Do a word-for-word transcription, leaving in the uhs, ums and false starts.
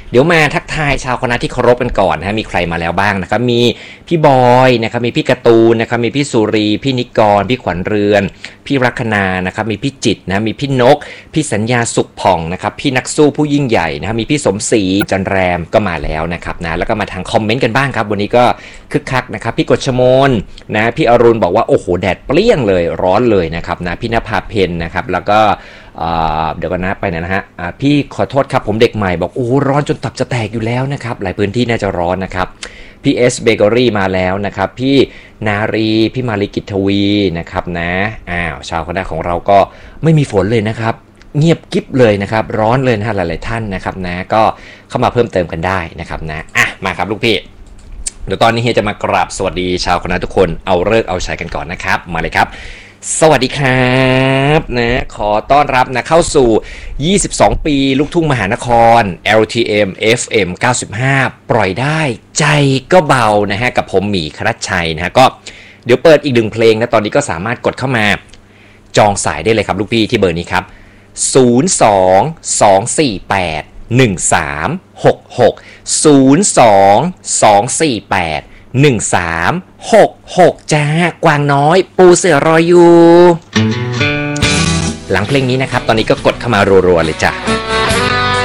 เดี๋ยวมาทักทายชาวคณะที่เคารพกันก่อนนะฮะมีใครมาแล้วบ้างนะครับมีพี่บอยนะครับมีพี่การ์ตูนนะครับมีพี่สุรีพี่นิกรพี่ขวัญเรือนพี่รัคนานะครับมีพี่จิตนะมีพี่นกพี่สัญญาสุขผ่องนะครับพี่นักสู้ผู้ยิ่งใหญ่นะครับมีพี่สมศรีจันแรมก็มาแล้วนะครับนะแล้วก็มาทางคอมเมนต์กันบ้างครับวันนี้ก็คึกคักนะครับพี่กฤษมนนะพี่อรุณบอกว่าโอ้โหแดดเปรี้ยงเลยร้อนเลยนะครับนะพี่ณภาเพนนะครับแล้วก็เดี๋ยวกันนะไปนะนะฮะพี่ขอโทษครับผมเด็กใหม่บอกโอ้ร้อนจนตับจะแตกอยู่แล้วนะครับหลายพื้นที่น่าจะร้อนนะครับพี่เอสเบเกอรี่มาแล้วนะครับพี่นารีพี่มาริกิตทวีนะครับนะอ้าวชาวคณะของเราก็ไม่มีฝนเลยนะครับเงียบกิ๊บเลยนะครับร้อนเลยนะหลายๆท่านนะครับนะก็เข้ามาเพิ่มเติมกันได้นะครับนะอ่ะมาครับลูกพี่เดี๋ยวตอนนี้เฮียจะมากราบสวัสดีชาวคณะทุกคนเอาเลิกเอาชัยกันก่อนนะครับมาเลยครับสวัสดีครับนะขอต้อนรับนะเข้าสู่ยี่สิบสองปีลูกทุ่งมหานคร แอล ที เอ็ม เอฟ เอ็ม เก้าสิบห้าปล่อยได้ใจก็เบานะฮะกับผมหมีครัชชัยนะฮะก็เดี๋ยวเปิดอีกหนึ่งเพลงนะตอนนี้ก็สามารถกดเข้ามาจองสายได้เลยครับลูกพี่ที่เบอร์นี้ครับศูนย์ สอง สอง สี่ แปด หนึ่ง สาม หก หก ศูนย์ สอง สอง สี่ แปดหนึ่ง สาม หก หกจ้ากวางน้อยปูเสือรออยู่หลังเพลงนี้นะครับตอนนี้ก็กดเข้ามารัวๆเลยจ้ะ